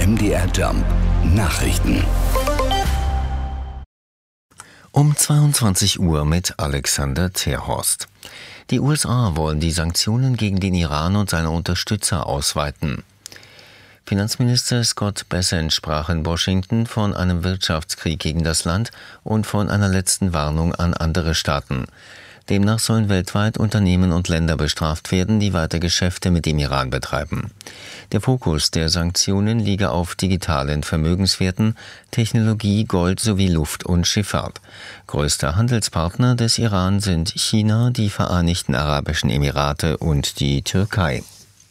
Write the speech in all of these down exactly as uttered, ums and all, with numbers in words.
M D R Jump Nachrichten. Um zweiundzwanzig Uhr mit Alexander Terhorst. Die U S A wollen die Sanktionen gegen den Iran und seine Unterstützer ausweiten. Finanzminister Scott Bessent sprach in Washington von einem Wirtschaftskrieg gegen das Land und von einer letzten Warnung an andere Staaten. Demnach sollen weltweit Unternehmen und Länder bestraft werden, die weiter Geschäfte mit dem Iran betreiben. Der Fokus der Sanktionen liege auf digitalen Vermögenswerten, Technologie, Gold sowie Luft- und Schifffahrt. Größter Handelspartner des Iran sind China, die Vereinigten Arabischen Emirate und die Türkei.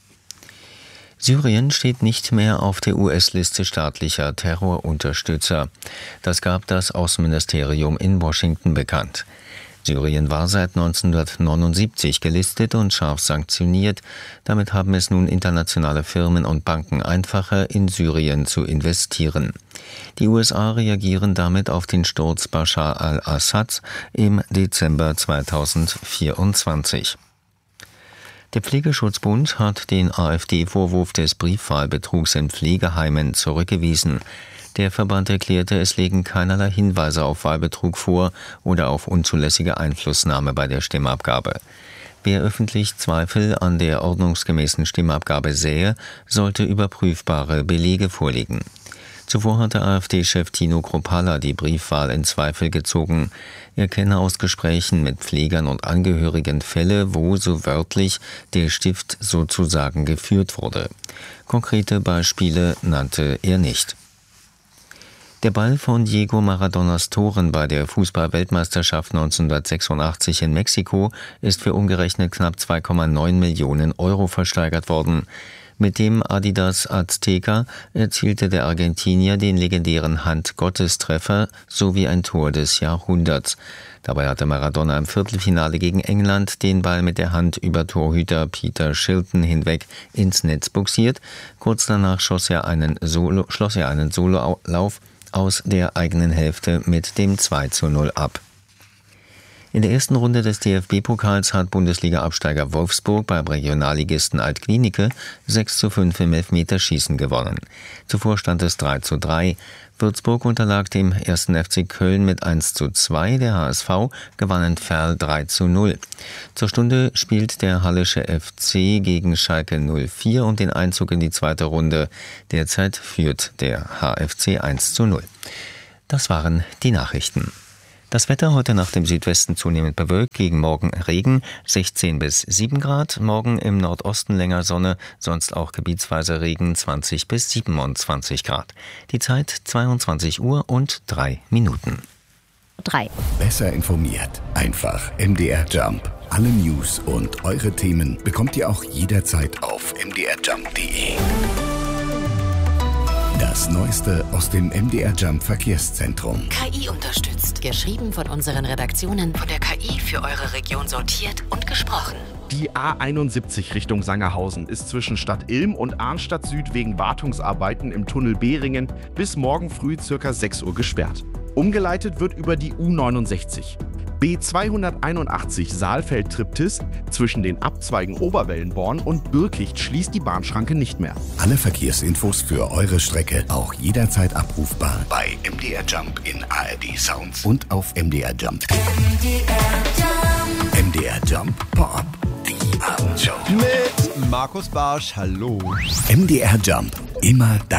Syrien steht nicht mehr auf der U S-Liste staatlicher Terrorunterstützer. Das gab das Außenministerium in Washington bekannt. Syrien war seit neunzehnhundertneunundsiebzig gelistet und scharf sanktioniert. Damit haben es nun internationale Firmen und Banken einfacher, in Syrien zu investieren. Die U S A reagieren damit auf den Sturz Bashar al-Assads im Dezember zweitausendvierundzwanzig. Der Pflegeschutzbund hat den AfD-Vorwurf des Briefwahlbetrugs in Pflegeheimen zurückgewiesen. Der Verband erklärte, es legen keinerlei Hinweise auf Wahlbetrug vor oder auf unzulässige Einflussnahme bei der Stimmabgabe. Wer öffentlich Zweifel an der ordnungsgemäßen Stimmabgabe sähe, sollte überprüfbare Belege vorlegen. Zuvor hatte AfD-Chef Tino Kruppalla die Briefwahl in Zweifel gezogen. Er kenne aus Gesprächen mit Pflegern und Angehörigen Fälle, wo so wörtlich der Stift sozusagen geführt wurde. Konkrete Beispiele nannte er nicht. Der Ball von Diego Maradonas Toren bei der Fußball-Weltmeisterschaft neunzehnhundertsechsundachtzig in Mexiko ist für umgerechnet knapp zwei Komma neun Millionen Euro versteigert worden. Mit dem Adidas Azteca erzielte der Argentinier den legendären Hand-Gottes-Treffer sowie ein Tor des Jahrhunderts. Dabei hatte Maradona im Viertelfinale gegen England den Ball mit der Hand über Torhüter Peter Shilton hinweg ins Netz buxiert. Kurz danach schoss er einen Solo, schloss er einen Sololauf aus der eigenen Hälfte mit dem zwei zu null ab. In der ersten Runde des D F B-Pokals hat Bundesliga-Absteiger Wolfsburg beim Regionalligisten Alt-Glienicke sechs zu fünf im Elfmeterschießen gewonnen. Zuvor stand es drei zu drei. Würzburg unterlag dem ersten F C Köln mit eins zu zwei, der H S V gewann in Verl drei zu null. Zur Stunde spielt der Hallische F C gegen Schalke null vier und den Einzug in die zweite Runde. Derzeit führt der H F C eins zu null. Das waren die Nachrichten. Das Wetter heute nach dem Südwesten zunehmend bewölkt, gegen Morgen Regen, sechzehn bis sieben Grad, morgen im Nordosten länger Sonne, sonst auch gebietsweise Regen, zwanzig bis siebenundzwanzig Grad. Die Zeit zweiundzwanzig Uhr und drei Minuten. drei. Besser informiert. Einfach M D R Jump. Alle News und eure Themen bekommt ihr auch jederzeit auf m d r jump punkt d e. Das Neueste aus dem M D R Jump Verkehrszentrum. K I unterstützt. Geschrieben von unseren Redaktionen. Von der K I für eure Region sortiert und gesprochen. Die A einundsiebzig Richtung Sangerhausen ist zwischen Stadt Ilm und Arnstadt Süd wegen Wartungsarbeiten im Tunnel Behringen bis morgen früh ca. sechs Uhr gesperrt. Umgeleitet wird über die U neunundsechzig. B zweihunderteinundachtzig Saalfeld-Triptis zwischen den Abzweigen Oberwellenborn und Birkicht schließt die Bahnschranke nicht mehr. Alle Verkehrsinfos für eure Strecke auch jederzeit abrufbar bei M D R Jump in A R D Sounds und auf M D R Jump. M D R Jump, M D R Jump Pop, die Abendshow. Mit Markus Barsch, hallo. M D R Jump, immer da.